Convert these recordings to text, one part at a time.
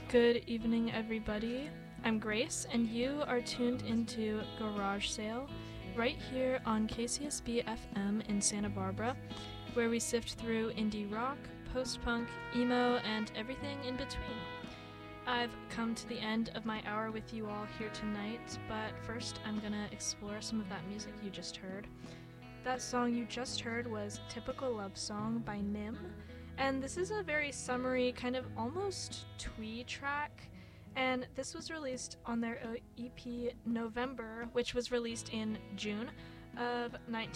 Good evening, everybody. I'm Grace, and you are tuned into Garage Sale right here on KCSB FM in Santa Barbara, where we sift through indie rock, post-punk, emo, and everything in between. I've come to the end of my hour with you all here tonight, but first I'm gonna explore some of that music you just heard. That song you just heard was Typical Love Song by Nim, and this is a very summery, kind of almost twee track, and this was released on their EP November, which was released in June of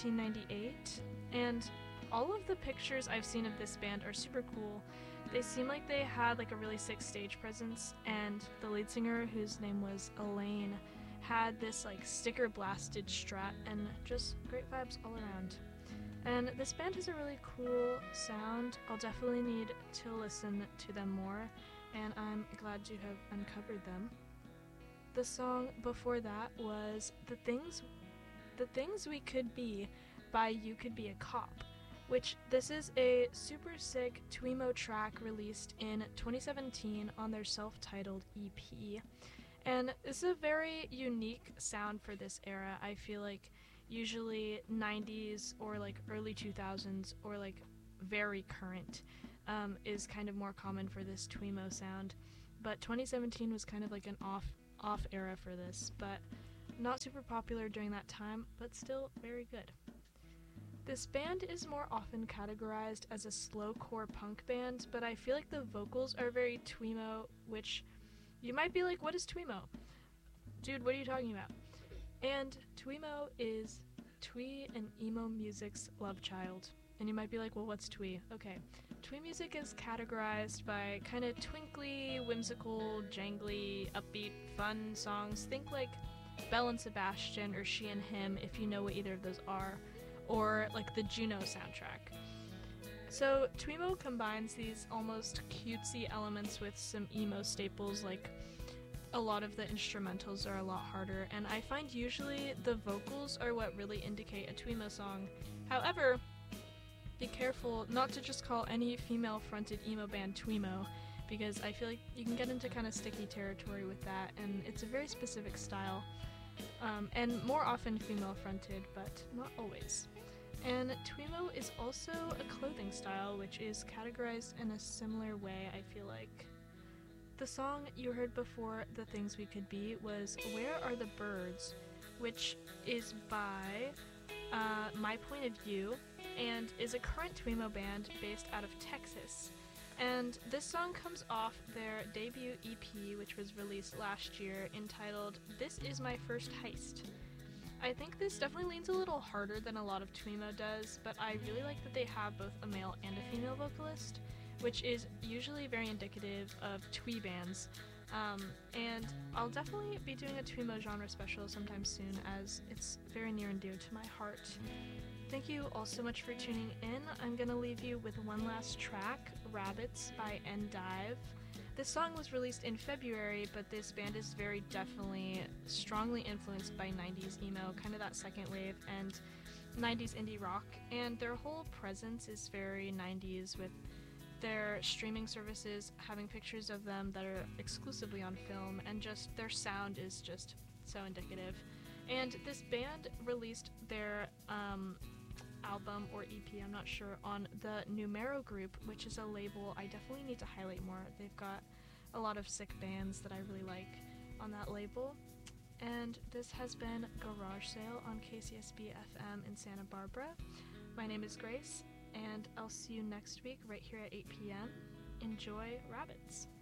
1998, and all of the pictures I've seen of this band are super cool. They seem like they had like a really sick stage presence, and the lead singer, whose name was Elaine, had this like sticker blasted strat, and just great vibes all around. And this band has a really cool sound. I'll definitely need to listen to them more, and I'm glad to have uncovered them. The song before that was The Things We Could Be by You Could Be a Cop, which this is a super sick Twemo track released in 2017 on their self-titled EP. And this is a very unique sound for this era. I feel like usually 90s or like early 2000s or like very current is kind of more common for this Twemo sound, but 2017 was kind of like an off era for this, but not super popular during that time, but still very good. This band is more often categorized as a slowcore punk band, but I feel like the vocals are very Twemo, which you might be like, what is Twemo? Dude, what are you talking about? And Twemo is twee and emo music's love child. And you might be like, well, what's twee? Okay, twee music is categorized by kind of twinkly, whimsical, jangly, upbeat, fun songs. Think like Belle and Sebastian or She and Him, if you know what either of those are, or like the Juno soundtrack. So Twemo combines these almost cutesy elements with some emo staples, like a lot of the instrumentals are a lot harder, and I find usually the vocals are what really indicate a Twemo song. However, be careful not to just call any female-fronted emo band Twemo, because I feel like you can get into kind of sticky territory with that, and it's a very specific style, and more often female-fronted, but not always. And Twemo is also a clothing style, which is categorized in a similar way, I feel like. The song you heard before The Things We Could Be was Where Are the Birds, which is by My Point of View, and is a current Twemo band based out of Texas. And this song comes off their debut EP, which was released last year, entitled This Is My First Heist. I think this definitely leans a little harder than a lot of Twemo does, but I really like that they have both a male and a female vocalist, which is usually very indicative of twee bands. And I'll definitely be doing a Twemo genre special sometime soon, as it's very near and dear to my heart. Thank you all so much for tuning in. I'm gonna leave you with one last track, Rabbits by Endive. This song was released in February, but this band is very definitely strongly influenced by 90s emo, kind of that second wave, and 90s indie rock, and their whole presence is very 90s, with their streaming services having pictures of them that are exclusively on film, and just their sound is just so indicative. And this band released their album or EP, I'm not sure, on the Numero Group, which is a label I definitely need to highlight more. They've got a lot of sick bands that I really like on that label. And this has been Garage Sale on KCSB FM in Santa Barbara. My name is Grace, and I'll see you next week right here at 8 p.m. Enjoy Rabbits.